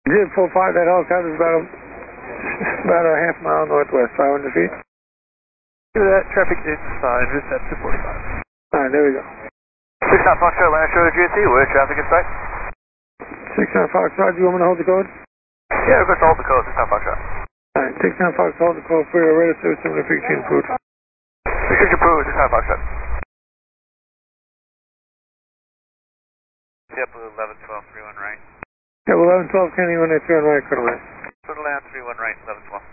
Zip 45, that helicopter is about a half mile northwest, 500 feet. Give that traffic inside, just at 245. Alright, there we go. 69 Foxtrot, Land Shore GSC, where's traffic in sight? 69 Foxtrot, do you want me to hold the code? Yeah, we're going to hold the code, 69 Foxtrot. Alright, 69 Foxtrot, hold the code for your radar service, similar frequency approved. Frequency approved, 69 Foxtrot. Yep, 11, 12, 31 right. Yeah, 11, 12, Kenny, when they turn right, cut away. Put land 31 right, 11, 12.